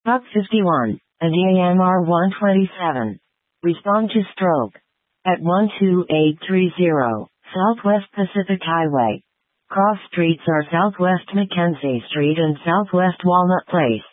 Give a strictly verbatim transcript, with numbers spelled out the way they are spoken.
Buck fifty-one, and A M R one twenty-seven. Respond to stroke. At one two eight three zero, Southwest Pacific Highway. Cross streets are Southwest Mackenzie Street and Southwest Walnut Place.